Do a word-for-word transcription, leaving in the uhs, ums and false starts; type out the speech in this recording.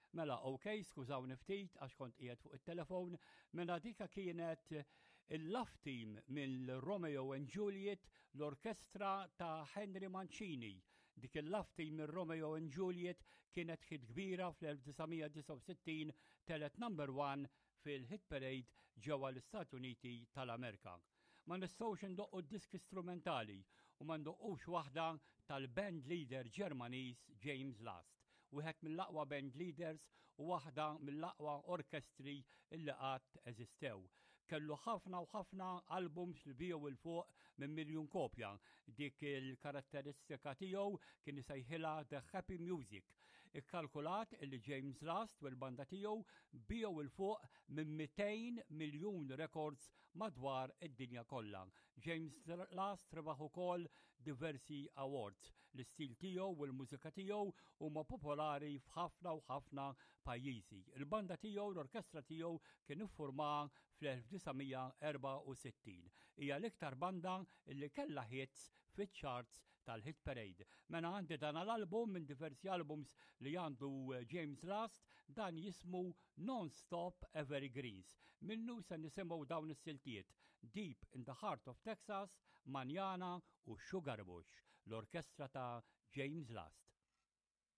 Mela, ok, skużawni ftit għax kont qiegħed fuq it-telefon, mela dika kienet il-Love Team mill Romeo and Juliet, l-orkestra ta' Henry Mancini. Dik il-Love Team mill Romeo and Juliet kienet ħid kbira fl-1969 telet number one fil-hit parade ġewwa l-Istati Uniti tal-Amerika. Ma nistgħux indoqqu d-disk strumentali u ma ndoqqux waħda tal-band leader Ġermaniż James Last, wieħed mill-aqwa band leaders u waħda mill-aqwa orkestri illi qatt eżistew. Kellu ħafna u ħafna albums li biju il fuq minn miljun kopja. Dik il-karatteristika tiegħu kien isejħilha The Happy Music. Ikkalkulat illi James Last u l-banda tiegħu biju il fuq minn mitejn miljun records madwar id-dinja kollha. James Last rebaħ ukoll diversi awards. L-istil tiegħu u l-mużika tiegħu huma popolari f'ħafna u ħafna pajjiżi. Il-banda tiegħu l-orkestra tiegħu kien iffurmaha fl-1964. Hija l-iktar banda li kellha hits fiċ-charts tal-Hit Parade. Mena għandi dan l-album minn diversi albums li għandu James Last, dan jismu Non-Stop Evergreens. Minnu se nisimgħu dawn is-siltiet Deep in the Heart of Texas, Manjana u Sugar Bush, l-orkestra ta' James Last.